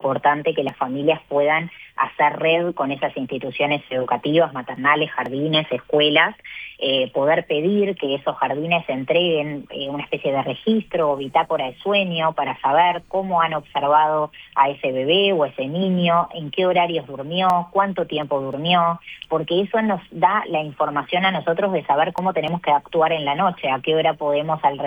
importante que las familias puedan hacer red con esas instituciones educativas, maternales, jardines, escuelas, poder pedir que esos jardines entreguen una especie de registro o bitácora de sueño para saber cómo han observado a ese bebé o ese niño, en qué horarios durmió, cuánto tiempo durmió, porque eso nos da la información a nosotros de saber cómo tenemos que actuar en la noche, a qué hora podemos